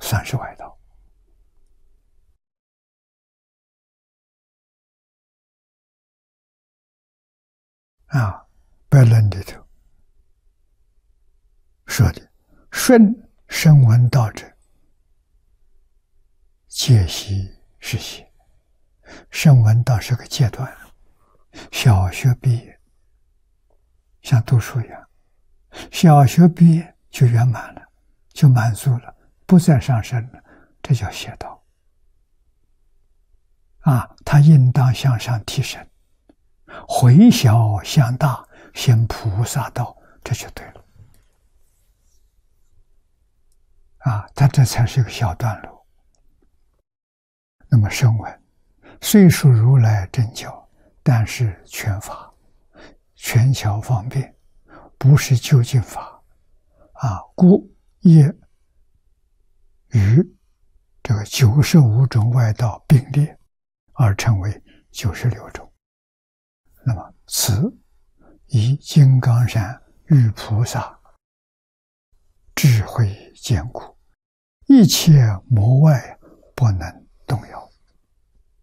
算是外道。辩论里头说的顺声闻道者，戒习是邪。声闻道是个阶段，小学毕业，像读书一样，小学毕业就圆满了，就满足了，不再上升了，这叫邪道。他应当向上提升，回小向大，行菩萨道，这就对了。他这才是一个小段落。那么声闻虽属如来真教，但是权法，权巧方便，不是究竟法故也与这个95种外道并列，而成为96种。那么此以金刚山遇菩萨智慧坚固，一切魔外不能动摇。